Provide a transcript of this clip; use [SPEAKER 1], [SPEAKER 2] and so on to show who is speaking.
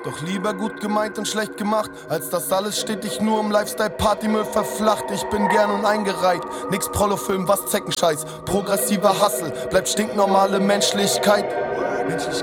[SPEAKER 1] Doch lieber gut gemeint und schlecht gemacht, als das alles stetig nur im Lifestyle-Partymüll verflacht. Ich bin gern und eingereiht, nix Prollo-Film, was Zeckenscheiß. Progressiver Hustle, bleibt stinknormale Menschlichkeit.